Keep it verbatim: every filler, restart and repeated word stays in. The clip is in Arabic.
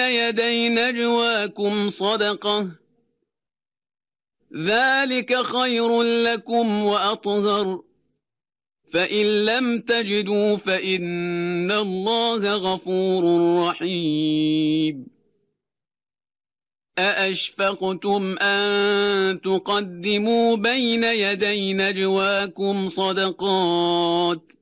يدي نجواكم صدقة ذلك خير لكم وأطهر فإن لم تجدوا فإن الله غفور رحيم أأشفقتم أن تقدموا بين يدي نجواكم صدقات